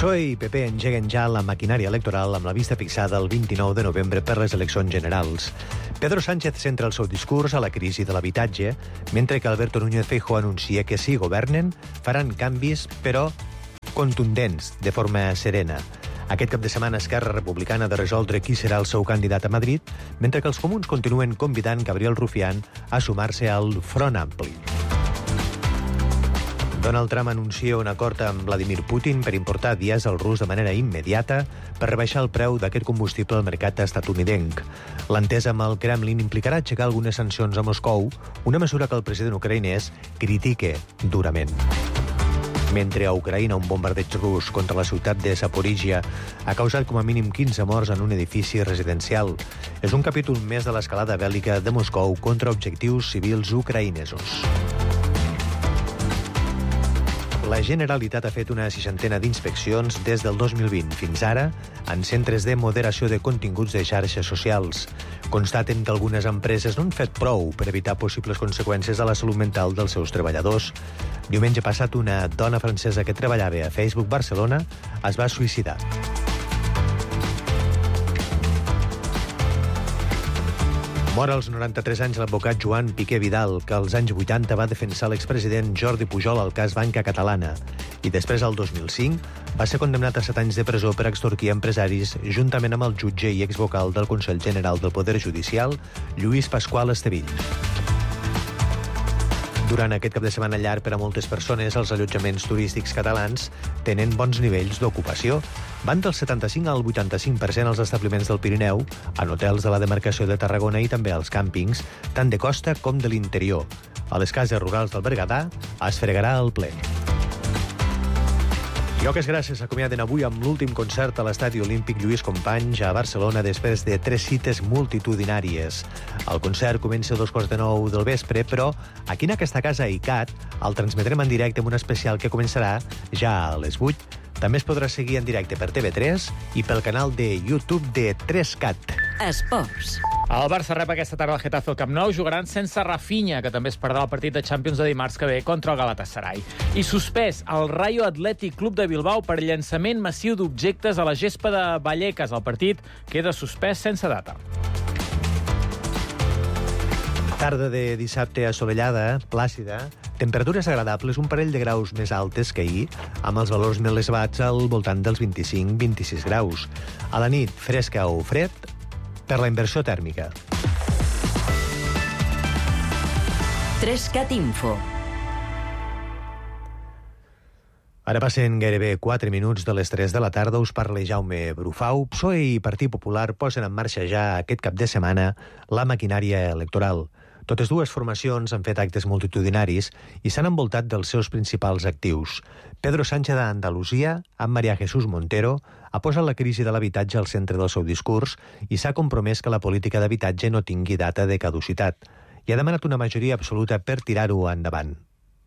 PSOE i PP engeguen ja la maquinària electoral amb la vista fixada el 29 de novembre per les eleccions generals. Pedro Sánchez centra el seu discurs a la crisi de l'habitatge, mentre que Alberto Núñez Feijóo anuncia que si governen faran canvis, però contundents, de forma serena. Aquest cap de setmana Esquerra Republicana ha de resoldre qui serà el seu candidat a Madrid, mentre que els comuns continuen convidant Gabriel Rufián a sumar-se al Front Ampli. Donald Trump anuncia un acord amb Vladimir Putin per importar dièsel rus de manera immediata per rebaixar el preu d'aquest combustible al mercat estatunidenc. L'entesa amb el Kremlin implicarà aixecar algunes sancions a Moscou, una mesura que el president ucraïnès critica durament. Mentre a Ucraïna un bombardeig rus contra la ciutat de Zaporizhia ha causat com a mínim 15 morts en un edifici residencial. És un capítol més de l'escalada bèl·lica de Moscou contra objectius civils ucraïnesos. La Generalitat ha fet una 60ena d'inspeccions des del 2020 fins ara en centres de moderació de continguts de xarxes socials. Constaten que algunes empreses no han fet prou per evitar possibles conseqüències a la salut mental dels seus treballadors. Diumenge passat, una dona francesa que treballava a Facebook Barcelona es va suïcidar. Mor als 93 anys l'advocat Joan Piqué Vidal, que als anys 80 va defensar l'expresident Jordi Pujol al cas Banca Catalana. I després, al 2005, va ser condemnat a 7 anys de presó per extorquir empresaris, juntament amb el jutge i exvocal del Consell General del Poder Judicial, Lluís Pasqual Estevill. Durant aquest cap de setmana llarg per a moltes persones, els allotjaments turístics catalans tenen bons nivells d'ocupació. Van del 75 al 85% als establiments del Pirineu, en hotels de la demarcació de Tarragona i també als càmpings, tant de costa com de l'interior. A les cases rurals del Berguedà es fregarà el ple. Lloques Gràcies s'acomiaden avui amb l'últim concert a l'Estadi Olímpic Lluís Companys a Barcelona després de 3 cites multitudinàries. El concert comença a 9:15 del vespre, però aquí en aquesta casa ICAT el transmetrem en directe amb un especial que començarà ja a les 8. També es podrà seguir en directe per TV3 i pel canal de YouTube de 3CAT. Esports. El Barça rep aquesta tarda el Getafe al Camp Nou, jugaran sense Rafinha, que també es perdrà el partit de Champions de dimarts que ve contra el Galatasaray. I suspès el Rayo Athletic Club de Bilbao per llançament massiu d'objectes a la gespa de Vallecas. El partit queda suspès sense data. Tarda de dissabte assolellada, plàcida, temperatures agradables, un parell de graus més altes que ahir, amb els valors més elevats al voltant dels 25-26 graus. A la nit, fresca o fred, per la inversió tèrmica. 3CAT Info. Ara passen gairebé 4 minuts de les 3 de la tarda. Us parla Jaume Brufau. PSOE i Partit Popular posen en marxa ja aquest cap de setmana la maquinària electoral. Totes dues formacions han fet actes multitudinaris i s'han envoltat dels seus principals actius. Pedro Sánchez d'Andalusia, amb María Jesús Montero, ha posat la crisi de l'habitatge al centre del seu discurs i s'ha compromès que la política d'habitatge no tingui data de caducitat. I ha demanat una majoria absoluta per tirar-ho endavant.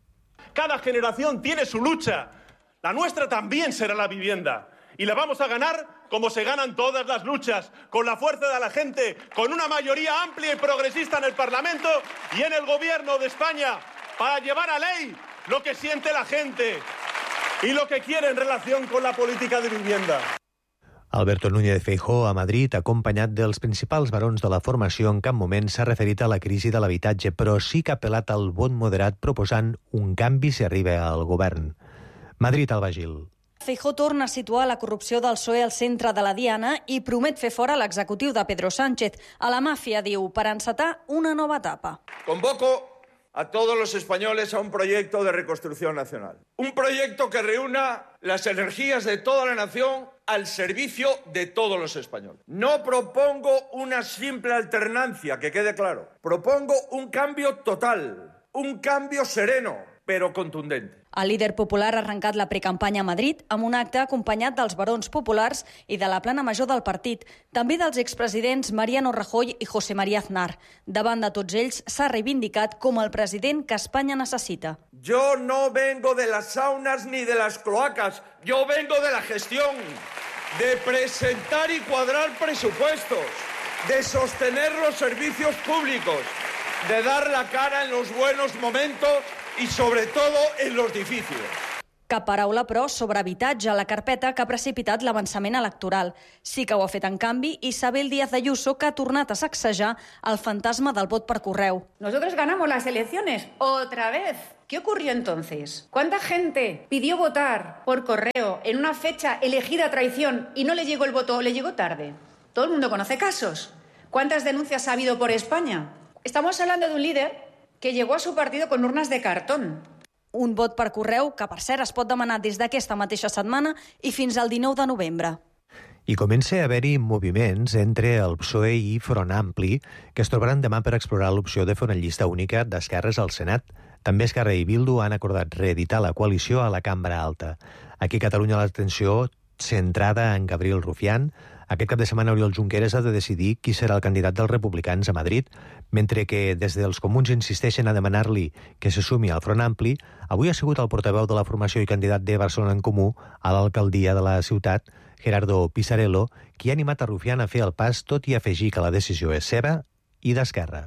Cada generación tiene su lucha. La nuestra también será la vivienda. Y la vamos a ganar como se ganan todas las luchas, con la fuerza de la gente, con una mayoría amplia y progresista en el Parlamento y en el Gobierno de España, para llevar a ley lo que siente la gente y lo que quiere en relación con la política de vivienda. Alberto Núñez Feijóo a Madrid, acompanyat dels principals barons de la formació, en cap moment s'ha referit a la crisi de l'habitatge, però sí que ha apel·lat al vot moderat proposant un canvi si arriba al govern. Madrid, Alba Gil. Feijóo torna a situar la corrupció del PSOE al centre de la diana i promet fer fora l'executiu de Pedro Sánchez. A la màfia, diu, per encetar una nova etapa. Convoco a todos los españoles a un proyecto de reconstrucción nacional. Un proyecto que reúna las energías de toda la nación al servicio de todos los españoles. No propongo una simple alternancia, que quede claro. Propongo un cambio total, un cambio sereno, però contundent. El líder popular ha arrencat la precampanya a Madrid amb un acte acompanyat dels barons populars i de la plana major del partit, també dels expresidents Mariano Rajoy i José María Aznar. Davant de tots ells s'ha reivindicat com el president que Espanya necessita. Yo no vengo de las saunas ni de las cloacas, yo vengo de la gestión, de presentar y cuadrar presupuestos, de sostener los servicios públicos, de dar la cara en los buenos momentos y sobre todo en los difíciles. Cap paraula, però, sobre habitatge a la carpeta que ha precipitat l'avançament electoral. Sí que ho ha fet, en canvi, Isabel Díaz Ayuso, que ha tornat a sacsejar el fantasma del vot per correu. Nosotros ganamos las elecciones otra vez. ¿Qué ocurrió entonces? ¿Cuánta gente pidió votar por correo en una fecha elegida a traición y no le llegó el voto o le llegó tarde? Todo el mundo conoce casos. ¿Cuántas denuncias ha habido por España? Estamos hablando de un líder que llegó a su partido con urnas de cartón. Un vot per correu que, per cert, es pot demanar des d'aquesta mateixa setmana i fins al 19 de novembre. I comença a haver-hi moviments entre el PSOE i Front Ampli, que es trobaran demà per explorar l'opció de fer una llista única d'esquerres al Senat. També Esquerra i Bildu han acordat reeditar la coalició a la Cambra Alta. Aquí a Catalunya l'atenció centrada en Gabriel Rufián. Aquest cap de setmana Oriol Junqueras ha de decidir qui serà el candidat dels republicans a Madrid, mentre que des dels comuns insisteixen a demanar-li que se sumi al Front Ampli. Avui ha sigut el portaveu de la formació i candidat de Barcelona en Comú a l'alcaldia de la ciutat, Gerardo Pisarello, qui ha animat a Rufián a fer el pas, tot i afegir que la decisió és seva i d'Esquerra.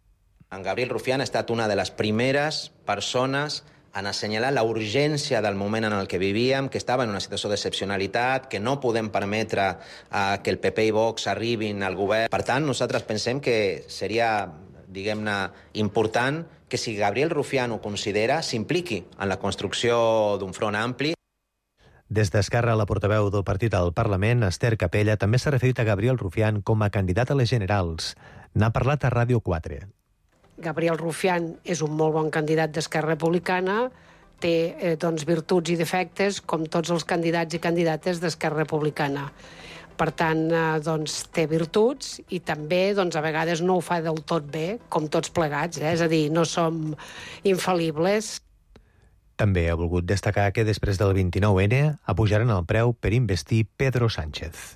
En Gabriel Rufián ha estat una de les primeres persones en assenyalar la urgència del moment en el que vivíem, que estava en una situació d'excepcionalitat, que no podem permetre que el PP i Vox arribin al govern. Per tant, nosaltres pensem que seria, diguem-ne, important que si Gabriel Rufián ho considera, s'impliqui en la construcció d'un front ampli. Des d'Esquerra, la portaveu del partit al Parlament, Esther Capella, també s'ha referit a Gabriel Rufián com a candidat a les generals. N'ha parlat a Ràdio 4. Gabriel Rufián és un molt bon candidat d'Esquerra Republicana, té virtuts i defectes com tots els candidats i candidates d'Esquerra Republicana. Per tant, té virtuts i també a vegades no ho fa del tot bé, com tots plegats, és a dir, no som infal·libles. També ha volgut destacar que després del 29N apujaran el preu per investir Pedro Sánchez.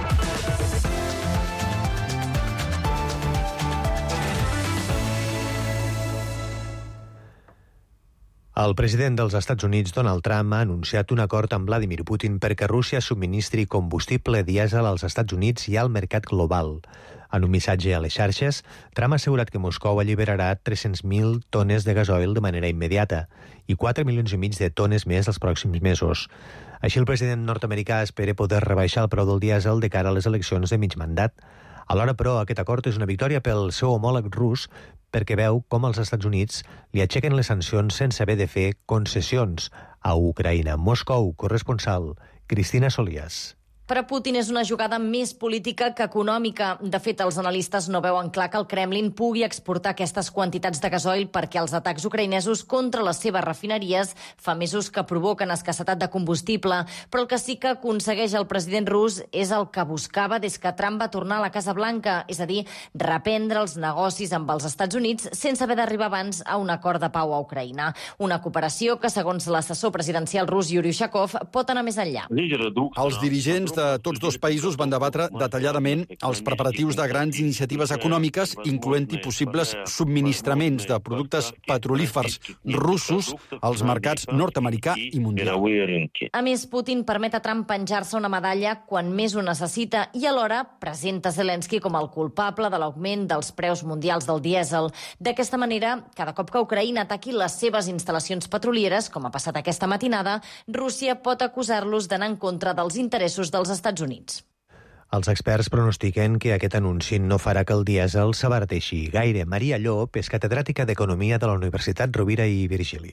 El president dels Estats Units, Donald Trump, ha anunciat un acord amb Vladimir Putin perquè Rússia subministri combustible dièsel als Estats Units i al mercat global. En un missatge a les xarxes, Trump ha assegurat que Moscou alliberarà 300.000 tones de gasoil de manera immediata i 4,5 milions de tones més els pròxims mesos. Així, el president nord-americà espera poder rebaixar el preu del dièsel de cara a les eleccions de mig mandat. Alhora, però, aquest acord és una victòria pel seu homòleg rus perquè veu com els Estats Units li aixequen les sancions sense haver de fer concessions a Ucraïna. Moscou, corresponsal, Cristina Solías. Per a Putin és una jugada més política que econòmica. De fet, els analistes no veuen clar que el Kremlin pugui exportar aquestes quantitats de gasoil perquè els atacs ucraïnesos contra les seves refineries fa mesos que provoquen escassetat de combustible. Però el que sí que aconsegueix el president rus és el que buscava des que Trump va tornar a la Casa Blanca, és a dir, reprendre els negocis amb els Estats Units sense haver d'arribar abans a un acord de pau a Ucraïna. Una cooperació que, segons l'assessor presidencial rus Yuri Ushakov, pot anar més enllà. Els dirigents de tots dos països van debatre detalladament els preparatius de grans iniciatives econòmiques, incloent-hi possibles subministraments de productes petrolífers russos als mercats nord-americà i mundial. A més, Putin permet a Trump penjar-se una medalla quan més ho necessita i alhora presenta Zelensky com el culpable de l'augment dels preus mundials del dièsel. D'aquesta manera, cada cop que Ucraïna ataqui les seves instal·lacions petrolieres, com ha passat aquesta matinada, Rússia pot acusar-los d'anar en contra dels interessos dels Estats Units. Els experts pronostiquen que aquest anunci no farà que el dièsel s'abarateixi gaire. Maria Llop és catedràtica d'Economia de la Universitat Rovira i Virgili.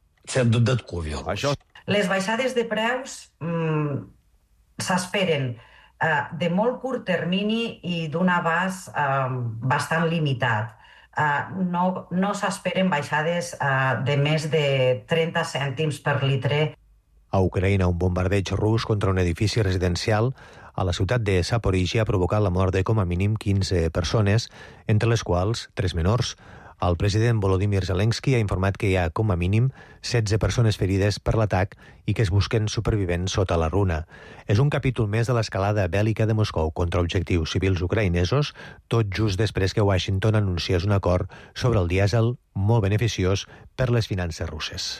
Les baixades de preus s'esperen de molt curt termini i d'un abast bastant limitat. No s'esperen baixades de més de 30 cèntims per litre. A Ucraïna, un bombardeig rus contra un edifici residencial a la ciutat de Zaporizhia ha provocat la mort de com a mínim 15 persones, entre les quals 3 menors. El president Volodymyr Zelensky ha informat que hi ha com a mínim 16 persones ferides per l'atac i que es busquen supervivents sota la runa. És un capítol més de l'escalada bèl·lica de Moscou contra objectius civils ucraïnesos, tot just després que Washington anunciés un acord sobre el dièsel molt beneficiós per les finances russes.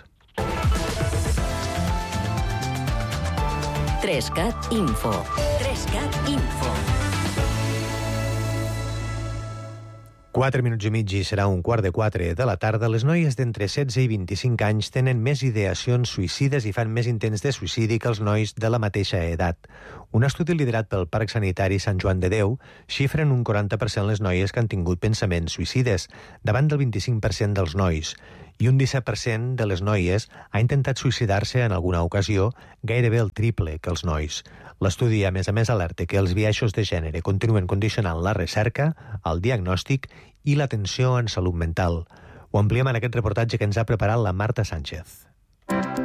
3CAT Info. 3CAT Info. 4 minuts i mig i serà 3:15 de la tarda. Les noies d'entre 16 i 25 anys tenen més ideacions suïcides i fan més intents de suïcidi que els nois de la mateixa edat. Un estudi liderat pel Parc Sanitari Sant Joan de Déu xifra en un 40% les noies que han tingut pensaments suïcides, davant del 25% dels nois. I un 17% de les noies ha intentat suïcidar-se en alguna ocasió, gairebé el triple que els nois. L'estudi, a més, alerta que els biaixos de gènere continuen condicionant la recerca, el diagnòstic i l'atenció en salut mental. Ho ampliem en aquest reportatge que ens ha preparat la Marta Sánchez.